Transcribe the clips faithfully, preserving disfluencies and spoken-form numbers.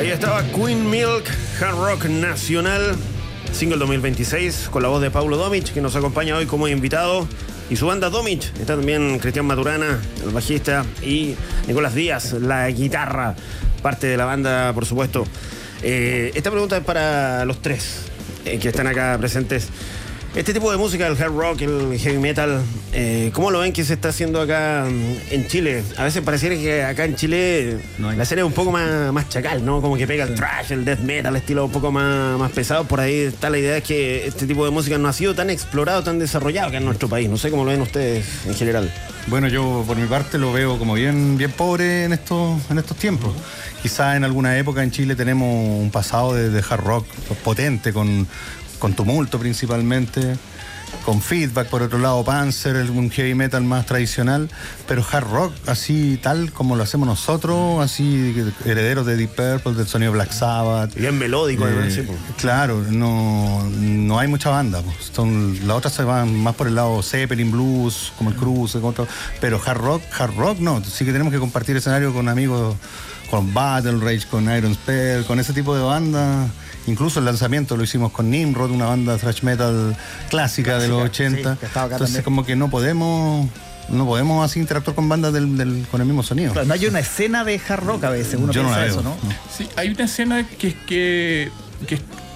Ahí estaba Queen Milk, Hard Rock Nacional, single dos mil veintiséis, con la voz de Paulo Domich, que nos acompaña hoy como invitado. Y su banda Domich, está también Cristian Maturana, el bajista, y Nicolás Díaz, la guitarra, parte de la banda, por supuesto. Eh, esta pregunta es para los tres eh, que están acá presentes. Este tipo de música, el hard rock, el heavy metal, eh, ¿cómo lo ven que se está haciendo acá en Chile? A veces pareciera que acá en Chile no hay... la escena es un poco más, más chacal, ¿no? Como que pega el thrash, el death metal, estilo un poco más, más pesado. Por ahí está la idea, es que este tipo de música no ha sido tan explorado, tan desarrollado acá en nuestro país. No sé cómo lo ven ustedes en general. Bueno, yo por mi parte lo veo como bien, bien pobre en estos, en estos tiempos. Quizá en alguna época en Chile tenemos un pasado de, de hard rock potente, con... con Tumulto principalmente, con Feedback, por otro lado Panzer, un heavy metal más tradicional, pero hard rock así tal como lo hacemos nosotros, así herederos de Deep Purple, del sonido Black Sabbath. Bien melódico, eh, además, sí, pues. Claro, no, no hay mucha banda, pues. Son, las otras se van más por el lado Zeppelin, blues, como el Cruise, como todo, pero hard rock, hard rock no, sí que tenemos que compartir escenario con amigos, con Battle Rage, con Iron Spell, con ese tipo de bandas. Incluso el lanzamiento lo hicimos con Nimrod, una banda thrash metal clásica, clásica de los ochenta. Sí, entonces también. Como que no podemos no podemos así interactuar con bandas del, del, con el mismo sonido. Claro, no hay una escena de hard rock a veces, uno Yo piensa no eso, veo, ¿no? ¿no? Sí, hay una escena que es que, que es,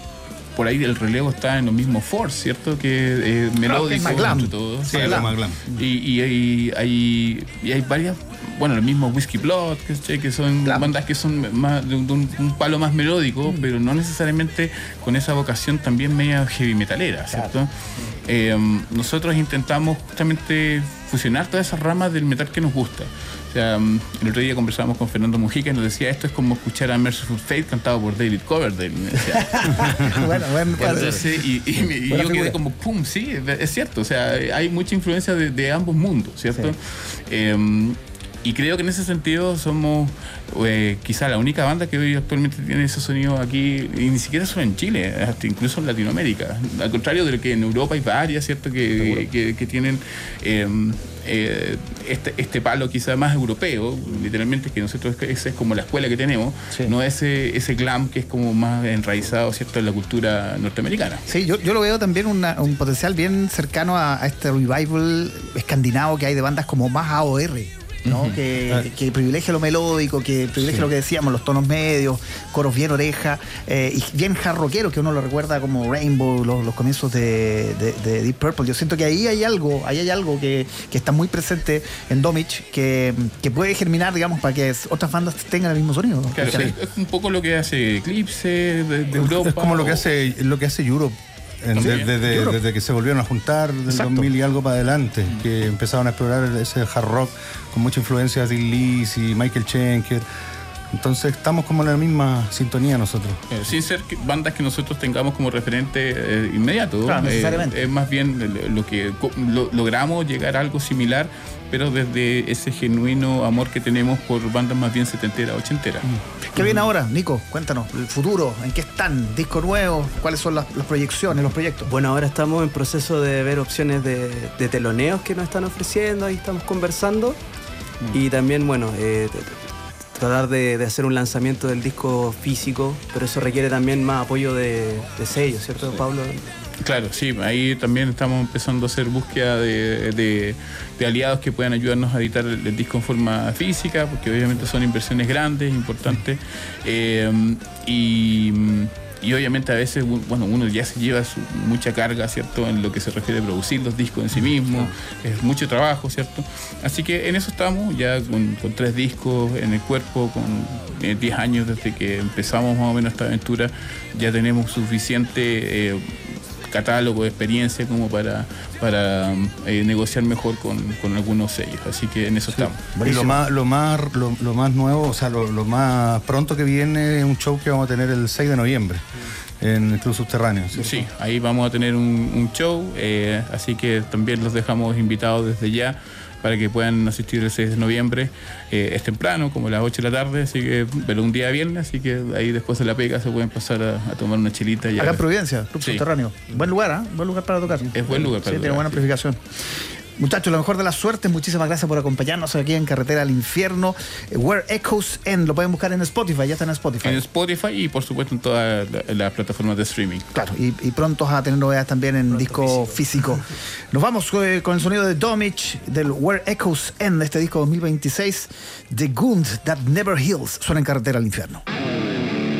por ahí el relevo está en lo mismo Force, ¿cierto? Que es melódico, más glam. entre todo. Sí, es más glam. Y, y, hay, hay, y hay varias, bueno, el mismo Whiskey Blood, que, que son Glam. Bandas que son más de un, de un, un palo más melódico, mm. pero no necesariamente con esa vocación también media heavy metalera, ¿cierto? Claro. Eh, nosotros intentamos justamente fusionar todas esas ramas del metal que nos gusta. O sea, el otro día conversábamos con Fernando Mujica y nos decía, esto es como escuchar a Merciful Fate cantado por David Coverdale. bueno, bueno, Entonces, y, y, y, y yo quedé figura. como, pum, sí, es cierto. O sea, hay mucha influencia de, de ambos mundos, ¿cierto? Sí. Eh, Y creo que en ese sentido somos eh, quizá la única banda que hoy actualmente tiene ese sonido aquí, y ni siquiera solo en Chile, hasta incluso en Latinoamérica. Al contrario de lo que en Europa hay varias, ¿cierto? Que, que, que tienen eh, eh, este, este palo quizá más europeo, literalmente, que nosotros esa es como la escuela que tenemos, sí. no ese, ese glam que es como más enraizado, ¿cierto?, en la cultura norteamericana. Sí, yo, yo lo veo también una, un potencial bien cercano a, a este revival escandinavo que hay de bandas como más A O R. ¿no? Uh-huh. que, que privilegia lo melódico, que privilegia sí. lo que decíamos, los tonos medios, coros bien oreja, eh, y bien hard rockero, que uno lo recuerda como Rainbow, los, los comienzos de, de, de Deep Purple. Yo siento que ahí hay algo, ahí hay algo que, que está muy presente en Domich, que, que puede germinar, digamos, para que otras bandas tengan el mismo sonido, ¿no? Claro, sí. es, es un poco lo que hace Eclipse de, de Europa. Es como lo que hace, lo que hace Europe. Desde, desde, desde que se volvieron a juntar del Exacto. dos mil y algo para adelante, mm. que empezaron a explorar ese hard rock con mucha influencia de Dean Lees y Michael Schenker. Entonces estamos como en la misma sintonía nosotros. Eh, sin ser que, bandas que nosotros tengamos como referente eh, inmediato. Claro, eh, necesariamente. Es más bien lo que lo, logramos llegar a algo similar, pero desde ese genuino amor que tenemos por bandas más bien setenteras, ochenteras. ¿Qué viene ahora, Nico? Cuéntanos, el futuro, ¿en qué están? ¿Disco nuevo? ¿Cuáles son las, las proyecciones, los proyectos? Bueno, ahora estamos en proceso de ver opciones de, de teloneos que nos están ofreciendo, ahí estamos conversando. Mm. Y también, bueno, eh, tratar de, de hacer un lanzamiento del disco físico, pero eso requiere también más apoyo de, de sellos, ¿cierto, sí. Pablo? Claro, sí, ahí también estamos empezando a hacer búsqueda de, de, de aliados que puedan ayudarnos a editar el, el disco en forma física, porque obviamente son inversiones grandes, importantes, eh, y, y obviamente a veces, bueno, uno ya se lleva su, mucha carga, ¿cierto?, en lo que se refiere a producir los discos en sí mismos, es mucho trabajo, ¿cierto? Así que en eso estamos, ya con, con tres discos en el cuerpo, con eh, diez años desde que empezamos más o menos esta aventura, ya tenemos suficiente eh, catálogo de experiencia como para, para eh, negociar mejor con, con algunos sellos, así que en eso sí. estamos. Y lo más, lo más, lo, lo más nuevo, o sea, lo, lo más pronto que viene es un show que vamos a tener el seis de noviembre en el Club Subterráneo, ¿cierto? Sí, ahí vamos a tener un, un show, eh, así que también los dejamos invitados desde ya para que puedan asistir el seis de noviembre. Eh, es temprano, como a las ocho de la tarde, así que, pero un día viernes, así que ahí después de la pega se pueden pasar a, a tomar una chelita. Acá en Providencia, Club sí. Subterráneo. Buen lugar, ¿eh? Buen lugar para tocar. Es buen lugar para sí, tocar. Tiene buena amplificación. Muchachos, lo mejor de la suerte. Muchísimas gracias por acompañarnos aquí en Carretera al Infierno. Eh, Where Echoes End. Lo pueden buscar en Spotify. Ya está en Spotify. En Spotify y por supuesto en todas las la plataformas de streaming. Claro, y, y pronto a tener novedades también en pronto disco físico. físico. Nos vamos eh, con el sonido de Domich del Where Echoes End, este disco dos mil veintiséis. The Wound That Never Heals. Suena en Carretera al Infierno.